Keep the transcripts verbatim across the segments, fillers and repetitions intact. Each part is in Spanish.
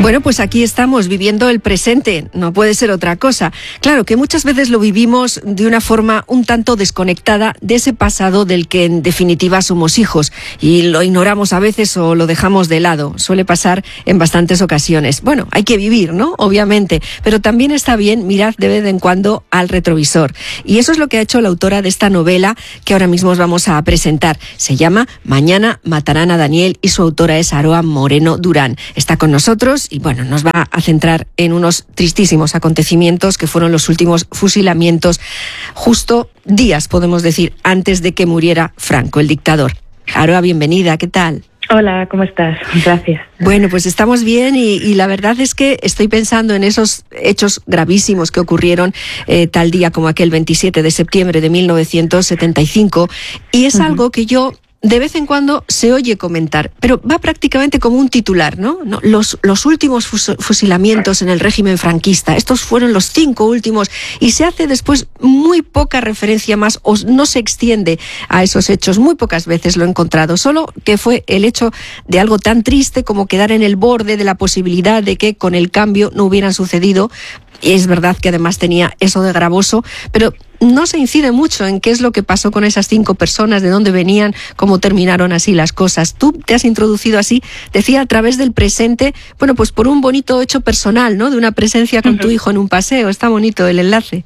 Bueno, pues aquí estamos viviendo el presente, no puede ser otra cosa. Claro que muchas veces lo vivimos de una forma un tanto desconectada de ese pasado del que en definitiva somos hijos y lo ignoramos a veces o lo dejamos de lado. Suele pasar en bastantes ocasiones. Bueno, hay que vivir, ¿no? Obviamente, pero también está bien mirar de vez en cuando al retrovisor. Y eso es lo que ha hecho la autora de esta novela que ahora mismo os vamos a presentar. Se llama Mañana matarán a Daniel y su autora es Aroa Moreno Durán. Está con nosotros y bueno, nos va a centrar en unos tristísimos acontecimientos que fueron los últimos fusilamientos justo días, podemos decir, antes de que muriera Franco, el dictador. Aroa, bienvenida, ¿qué tal? Hola, ¿cómo estás? Gracias. Bueno, pues estamos bien y, y la verdad es que estoy pensando en esos hechos gravísimos que ocurrieron eh, tal día como aquel veintisiete de septiembre de mil novecientos setenta y cinco y es uh-huh. algo que yo de vez en cuando se oye comentar, pero va prácticamente como un titular, ¿no? no los, los últimos fus- fusilamientos en el régimen franquista, estos fueron los cinco últimos, y se hace después muy poca referencia más, o no se extiende a esos hechos, muy pocas veces lo he encontrado, solo que fue el hecho de algo tan triste como quedar en el borde de la posibilidad de que con el cambio no hubieran sucedido. Y es verdad que además tenía eso de gravoso, pero no se incide mucho en qué es lo que pasó con esas cinco personas, de dónde venían, cómo terminaron así las cosas. Tú te has introducido así, decía, a través del presente, bueno, pues por un bonito hecho personal, ¿no? De una presencia con uh-huh. tu hijo en un paseo. Está bonito el enlace.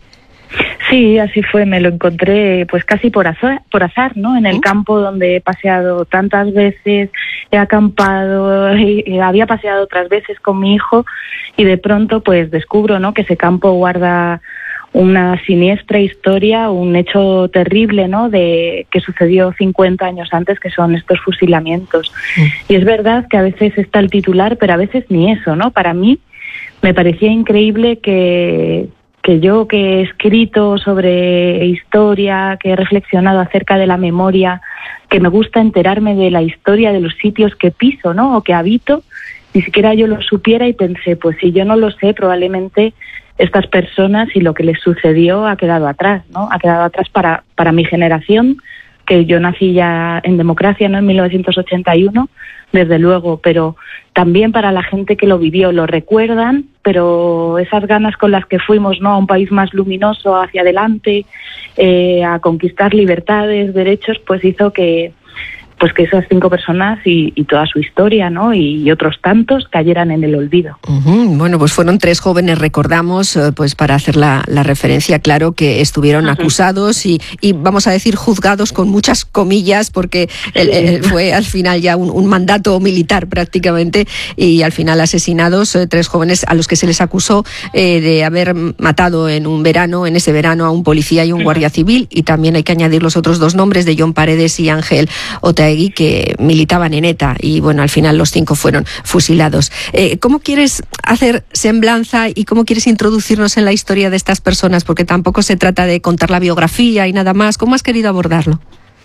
Sí, así fue, me lo encontré pues casi por azar, por azar, ¿no? En el ¿Mm? campo donde he paseado tantas veces, he acampado, he, he, había paseado otras veces con mi hijo y de pronto pues descubro, ¿no? Que ese campo guarda una siniestra historia, un hecho terrible, ¿no? De que sucedió cincuenta años antes, que son estos fusilamientos. ¿Mm? Y es verdad que a veces está el titular, pero a veces ni eso, ¿no? Para mí me parecía increíble que que yo que he escrito sobre historia, que he reflexionado acerca de la memoria, que me gusta enterarme de la historia de los sitios que piso, ¿no? O que habito, ni siquiera yo lo supiera y pensé, pues si yo no lo sé, probablemente estas personas y lo que les sucedió ha quedado atrás, ¿no? Ha quedado atrás para, para mi generación, que yo nací ya en democracia, ¿no? En mil novecientos ochenta y uno, desde luego, pero también para la gente que lo vivió, lo recuerdan, pero esas ganas con las que fuimos, ¿no? A un país más luminoso, hacia adelante, eh, a conquistar libertades, derechos, pues hizo que pues que esas cinco personas y, y toda su historia, ¿no? Y, y otros tantos cayeran en el olvido. Uh-huh. Bueno, pues fueron tres jóvenes, recordamos, eh, pues para hacer la, la referencia, claro, que estuvieron uh-huh. acusados y, y vamos a decir juzgados con muchas comillas, porque el, el, fue al final ya un, un mandato militar prácticamente, y al final asesinados, eh, tres jóvenes a los que se les acusó eh, de haber matado en un verano, en ese verano, a un policía y un uh-huh. guardia civil, y también hay que añadir los otros dos nombres de John Paredes y Ángel Otaegui, que militaban en ETA, y bueno, al final los cinco fueron fusilados. Eh, ¿Cómo quieres hacer semblanza y cómo quieres introducirnos en la historia de estas personas? Porque tampoco se trata de contar la biografía y nada más. ¿Cómo has querido abordarlo?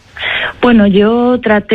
Bueno, yo traté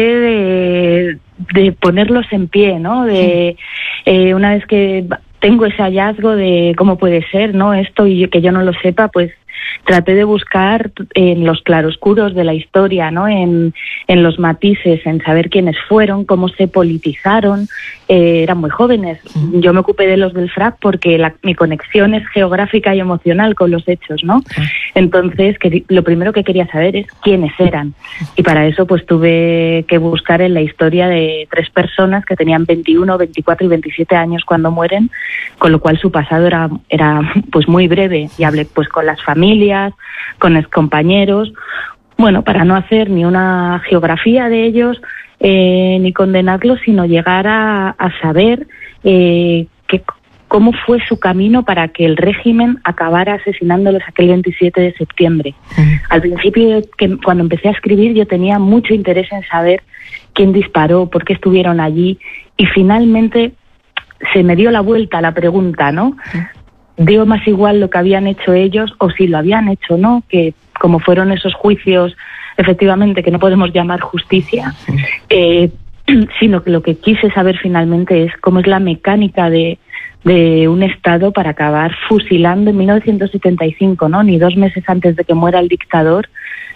de, de ponerlos en pie, ¿no? De eh, una vez que tengo ese hallazgo de cómo puede ser, ¿no? Esto y que yo no lo sepa, pues traté de buscar en los claroscuros de la historia, ¿no? En, en los matices, en saber quiénes fueron, cómo se politizaron. Eh, eran muy jóvenes. Yo me ocupé de los del FRAP porque la, mi conexión es geográfica y emocional con los hechos, ¿no? Entonces, que, lo primero que quería saber es quiénes eran. Y para eso, pues tuve que buscar en la historia de tres personas que tenían veintiuno, veinticuatro y veintisiete años cuando mueren, con lo cual su pasado era, era pues muy breve. Y hablé pues con las familias, con excompañeros, bueno, para no hacer ni una geografía de ellos, eh, ni condenarlos, sino llegar a, a saber eh, que, cómo fue su camino para que el régimen acabara asesinándolos aquel veintisiete de septiembre. Mm. Al principio, que, cuando empecé a escribir, yo tenía mucho interés en saber quién disparó, por qué estuvieron allí, y finalmente se me dio la vuelta a la pregunta, ¿no? Mm. Dio más igual lo que habían hecho ellos o si lo habían hecho o no, que como fueron esos juicios, efectivamente, que no podemos llamar justicia, eh, sino que lo que quise saber finalmente es cómo es la mecánica de, de un Estado para acabar fusilando en mil novecientos setenta y cinco, ¿no? Ni dos meses antes de que muera el dictador,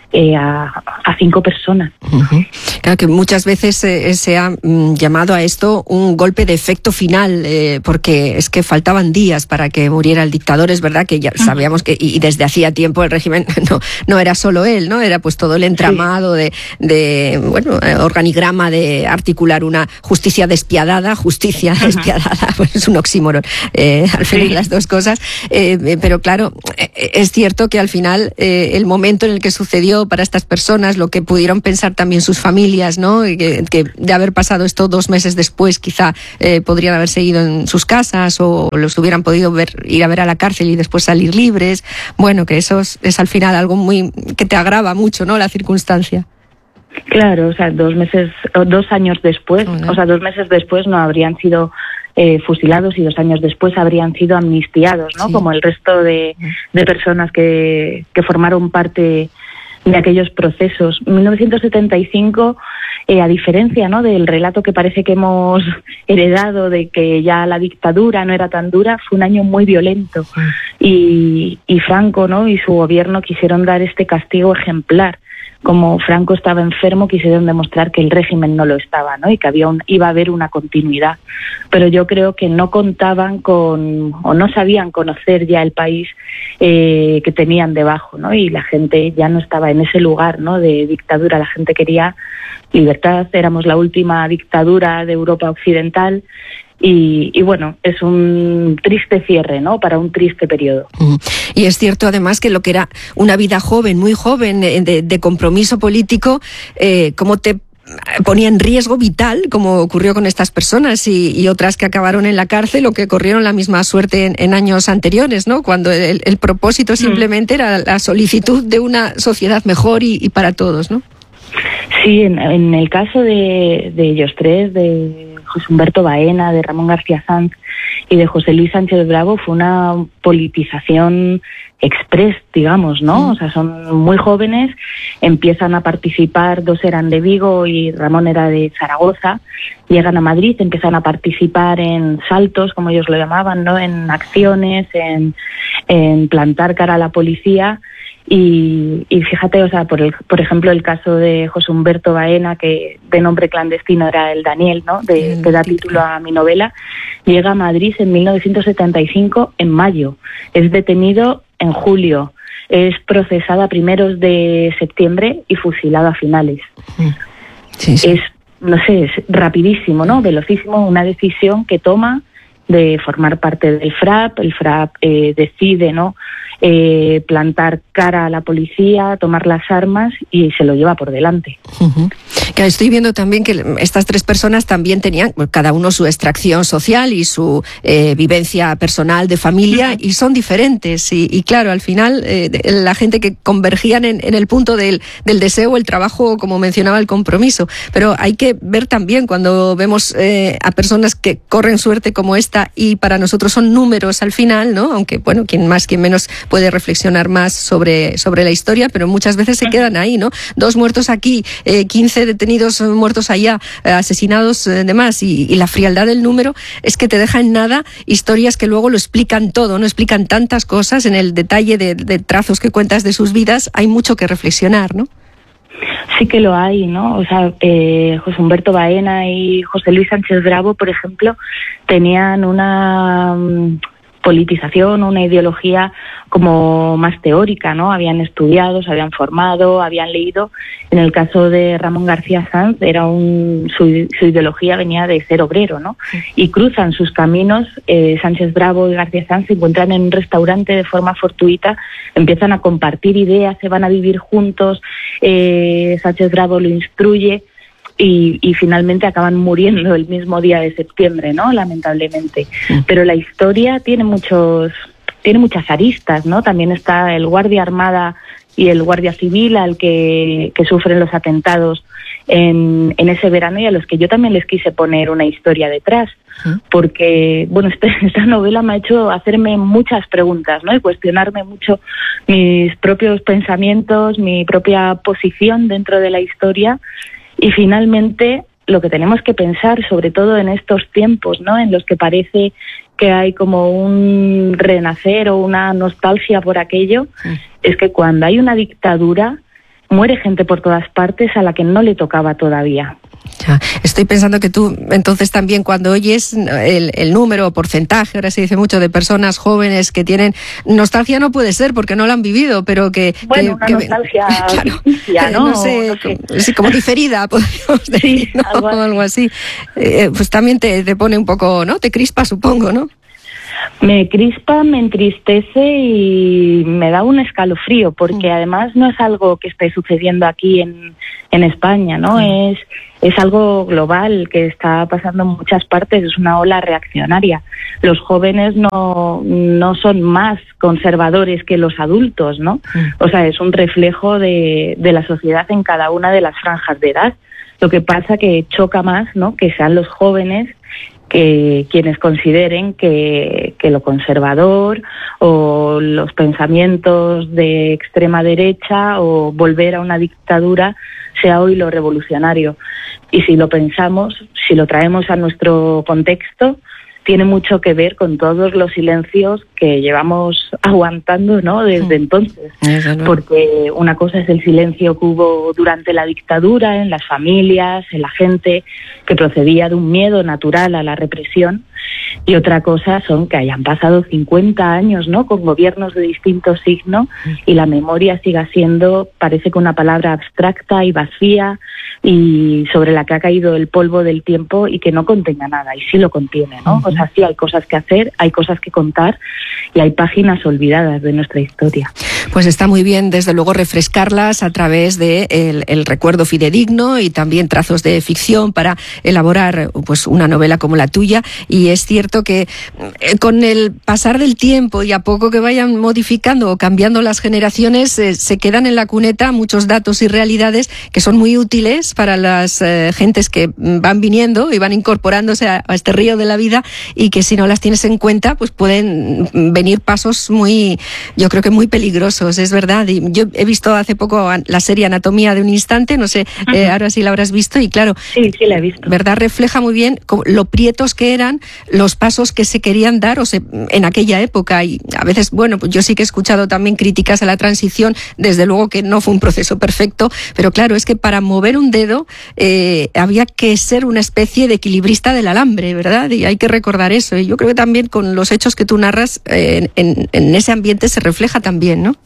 eh, a, a cinco personas. Uh-huh. Claro que muchas veces eh, se ha mm, llamado a esto un golpe de efecto final, eh, porque es que faltaban días para que muriera el dictador. Es verdad que ya uh-huh. sabíamos que, y, y desde hacía tiempo el régimen no, no era solo él, ¿no? Era pues todo el entramado sí. de, de, bueno, organigrama de articular una justicia despiadada, justicia uh-huh. despiadada, pues es un oxímoron, eh, al final sí. las dos cosas. Eh, pero claro, es cierto que al final eh, el momento en el que sucedió para estas personas, lo que pudieron pensar también sus familias, ¿no? Que, que de haber pasado esto dos meses después, quizá eh, podrían haber seguido en sus casas o los hubieran podido ver, ir a ver a la cárcel y después salir libres. Bueno, que eso es, es al final algo muy que te agrava mucho, ¿no? La circunstancia. Claro, o sea, dos meses, dos años después, ¿no? O sea, dos meses después no habrían sido eh, fusilados y dos años después habrían sido amnistiados, ¿no? Sí. Como el resto de, de personas que, que formaron parte de aquellos procesos. mil novecientos setenta y cinco, eh, a diferencia, ¿no?, del relato que parece que hemos heredado de que ya la dictadura no era tan dura, fue un año muy violento. Sí. Y, y Franco, ¿no?, y su gobierno quisieron dar este castigo ejemplar. Como Franco estaba enfermo, quisieron demostrar que el régimen no lo estaba, ¿no? Y que había un, iba a haber una continuidad. Pero yo creo que no contaban con, o no sabían conocer ya el país eh, que tenían debajo, ¿no? Y la gente ya no estaba en ese lugar, ¿no?, de dictadura. La gente quería libertad, éramos la última dictadura de Europa Occidental. Y, y bueno, es un triste cierre, ¿no?, para un triste periodo. Y es cierto además que lo que era una vida joven, muy joven, de, de compromiso político, eh, cómo te ponía en riesgo vital, como ocurrió con estas personas y, y otras que acabaron en la cárcel o que corrieron la misma suerte en, en años anteriores, ¿no?, cuando el, el propósito simplemente mm. era la solicitud de una sociedad mejor y, y para todos, ¿no? Sí, en, en el caso de, de ellos tres, de José Humberto Baena, de Ramón García Sanz y de José Luis Sánchez Bravo, fue una politización express, digamos, ¿no? Mm. O sea, son muy jóvenes, empiezan a participar, dos eran de Vigo y Ramón era de Zaragoza, llegan a Madrid, empiezan a participar en saltos, como ellos lo llamaban, ¿no?, en acciones, en, en plantar cara a la policía. Y, y fíjate, o sea, por, el, por ejemplo, el caso de José Humberto Baena, que de nombre clandestino era el Daniel, ¿no?, de, que da título a mi novela, llega a Madrid en mil novecientos setenta y cinco, en mayo. Es detenido en julio. Es procesado a primeros de septiembre y fusilado a finales. Sí, sí. Es, no sé, es rapidísimo, ¿no?, velocísimo, una decisión que toma de formar parte del F R A P. El F R A P eh, decide, ¿no?, Eh, plantar cara a la policía, tomar las armas y se lo lleva por delante. Uh-huh. Claro, estoy viendo también que estas tres personas también tenían cada uno su extracción social y su eh, vivencia personal de familia, uh-huh. y son diferentes y, y claro, al final eh, la gente que convergían en, en el punto del, del deseo, el trabajo, como mencionaba, el compromiso, pero hay que ver también cuando vemos eh, a personas que corren suerte como esta y para nosotros son números al final, ¿no?, aunque bueno, quien más, quien menos puede reflexionar más sobre, sobre la historia, pero muchas veces se quedan ahí, ¿no? Dos muertos aquí, eh, quince detenidos muertos allá, eh, asesinados eh, demás, y, y la frialdad del número es que te deja en nada historias que luego lo explican todo, ¿no? Explican tantas cosas en el detalle de, de trazos que cuentas de sus vidas, hay mucho que reflexionar, ¿no? Sí que lo hay, ¿no? O sea, eh, José Humberto Baena y José Luis Sánchez Bravo, por ejemplo, tenían una um, politización, una ideología como más teórica, ¿no? Habían estudiado, se habían formado, habían leído. En el caso de Ramón García Sanz, era un, su, su ideología venía de ser obrero, ¿no? Y cruzan sus caminos, eh, Sánchez Bravo y García Sanz se encuentran en un restaurante de forma fortuita, empiezan a compartir ideas, se van a vivir juntos, eh, Sánchez Bravo lo instruye, Y, y finalmente acaban muriendo el mismo día de septiembre, ¿no?, lamentablemente. Sí. Pero la historia tiene muchos, tiene muchas aristas, ¿no? También está el guardia armada y el guardia civil al que, que sufren los atentados en, en ese verano y a los que yo también les quise poner una historia detrás. Sí. Porque, bueno, este, esta novela me ha hecho hacerme muchas preguntas, ¿no?, y cuestionarme mucho mis propios pensamientos, mi propia posición dentro de la historia. Y finalmente, lo que tenemos que pensar, sobre todo en estos tiempos, ¿no?, en los que parece que hay como un renacer o una nostalgia por aquello, sí. es que cuando hay una dictadura, muere gente por todas partes a la que no le tocaba todavía. Ya, estoy pensando que tú, entonces también cuando oyes el, el número o porcentaje, ahora se dice mucho, de personas jóvenes que tienen nostalgia, no puede ser porque no lo han vivido, pero que... Bueno, que, una que, nostalgia claro, ficticia, ¿no? No sé, no sé. Como, sí, como diferida, podríamos decir, Sí, ¿no? algo así. Algo así. Eh, pues también te, te pone un poco, ¿no? Te crispa, supongo, ¿no? Me crispa, me entristece y me da un escalofrío, porque mm. además no es algo que esté sucediendo aquí en, en España, ¿no? Mm. Es, es algo global que está pasando en muchas partes, es una ola reaccionaria. Los jóvenes no, no son más conservadores que los adultos, ¿no? Mm. O sea, es un reflejo de, de la sociedad en cada una de las franjas de edad. Lo que pasa que choca más, ¿no?, que sean los jóvenes que quienes consideren que, que lo conservador o los pensamientos de extrema derecha o volver a una dictadura sea hoy lo revolucionario. Y si lo pensamos, si lo traemos a nuestro contexto, tiene mucho que ver con todos los silencios que llevamos aguantando, ¿no?, desde entonces. Porque una cosa es el silencio que hubo durante la dictadura, en las familias, en la gente, que procedía de un miedo natural a la represión, y otra cosa son que hayan pasado cincuenta años, ¿no?, con gobiernos de distinto signo, y la memoria siga siendo, parece que una palabra abstracta y vacía, y sobre la que ha caído el polvo del tiempo y que no contenga nada, y sí lo contiene, ¿no? Uh-huh. O sea, sí hay cosas que hacer, hay cosas que contar y hay páginas olvidadas de nuestra historia. Pues está muy bien, desde luego, refrescarlas a través de el, el recuerdo fidedigno y también trazos de ficción para elaborar pues una novela como la tuya. Y es cierto que eh, con el pasar del tiempo y a poco que vayan modificando o cambiando las generaciones, eh, se quedan en la cuneta muchos datos y realidades que son muy útiles para las eh, gentes que van viniendo y van incorporándose a, a este río de la vida, y que si no las tienes en cuenta, pues pueden venir pasos muy, yo creo que muy peligrosos, es verdad. Y yo he visto hace poco la serie Anatomía de un instante, no sé, uh-huh. eh, ahora sí la habrás visto, y claro, sí, sí la he visto. ¿Verdad? Refleja muy bien lo prietos que eran los pasos que se querían dar o se, en aquella época. Y a veces, bueno, pues yo sí que he escuchado también críticas a la transición, desde luego que no fue un proceso perfecto, pero claro, es que para mover un dedo eh, había que ser una especie de equilibrista del alambre, ¿verdad? Y hay que recordar eso. Y yo creo que también con los hechos que tú narras, eh, en, en ese ambiente se refleja también, ¿no?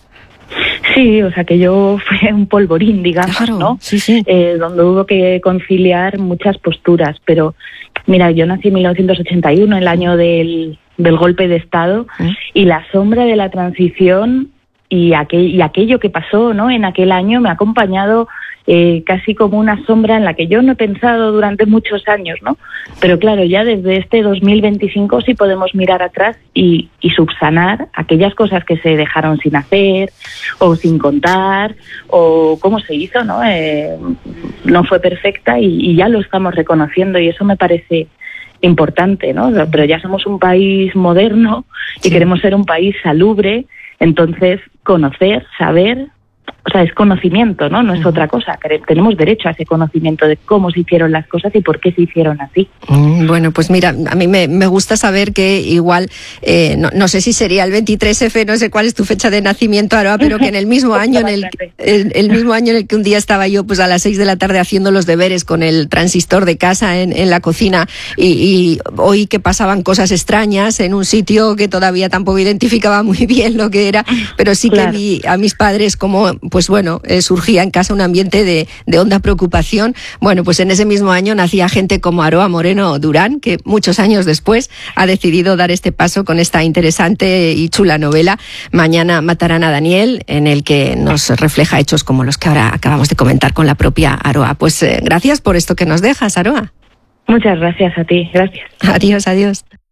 Sí, o sea que yo fui un polvorín, digamos, claro, ¿no? Sí, sí. Eh, donde hubo que conciliar muchas posturas. Pero mira, yo nací en mil novecientos ochenta y uno, el año del, del golpe de Estado, ¿Mm? y la sombra de la transición y, aquel, y aquello que pasó, ¿no?, en aquel año me ha acompañado eh, casi como una sombra en la que yo no he pensado durante muchos años, ¿no? Pero claro, ya desde este dos mil veinticinco sí podemos mirar atrás y, y subsanar aquellas cosas que se dejaron sin hacer o sin contar, o cómo se hizo, ¿no? Eh, no fue perfecta y, y ya lo estamos reconociendo, y eso me parece importante, ¿no? Pero ya somos un país moderno y sí. queremos ser un país salubre, entonces conocer, saber... O sea, es conocimiento, ¿no? No es uh-huh. otra cosa. Tenemos derecho a ese conocimiento de cómo se hicieron las cosas y por qué se hicieron así. Mm, bueno, pues mira, a mí me, me gusta saber que igual, eh, no, no sé si sería el veintitrés efe, no sé cuál es tu fecha de nacimiento, Aroa, pero que en el mismo año en el, el, el mismo año en el que un día estaba yo pues a las seis de la tarde haciendo los deberes con el transistor de casa en, en la cocina y, y oí que pasaban cosas extrañas en un sitio que todavía tampoco identificaba muy bien lo que era, pero sí claro. que vi a mis padres como pues bueno, eh, surgía en casa un ambiente de, de honda preocupación. Bueno, pues en ese mismo año nacía gente como Aroa Moreno Durán, que muchos años después ha decidido dar este paso con esta interesante y chula novela, Mañana matarán a Daniel, en el que nos refleja hechos como los que ahora acabamos de comentar con la propia Aroa. Pues eh, gracias por esto que nos dejas, Aroa. Muchas gracias a ti, gracias. Adiós, adiós.